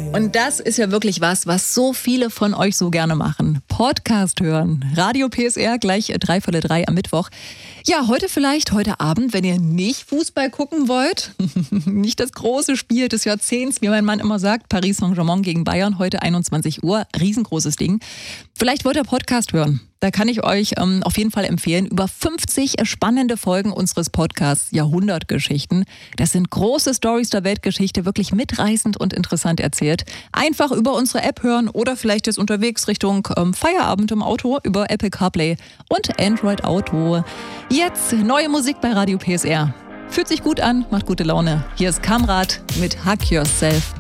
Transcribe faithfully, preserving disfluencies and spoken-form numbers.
Und das ist ja wirklich was, was so viele von euch so gerne machen. Podcast hören. Radio P S R, gleich drei Viertel drei am Mittwoch. Ja, heute vielleicht, heute Abend, wenn ihr nicht Fußball gucken wollt, nicht das große Spiel des Jahrzehnts, wie mein Mann immer sagt, Paris Saint-Germain gegen Bayern, heute einundzwanzig Uhr, riesengroßes Ding. Vielleicht wollt ihr Podcast hören. Da kann ich euch ähm, auf jeden Fall empfehlen, über fünfzig spannende Folgen unseres Podcasts Jahrhundertgeschichten. Das sind große Storys der Weltgeschichte, wirklich mitreißend und interessant erzählt. Einfach über unsere App hören oder vielleicht jetzt unterwegs Richtung ähm, Feierabend im Auto über Apple CarPlay und Android Auto. Jetzt neue Musik bei Radio P S R. Fühlt sich gut an, macht gute Laune. Hier ist Kamrat mit Hug Yourself.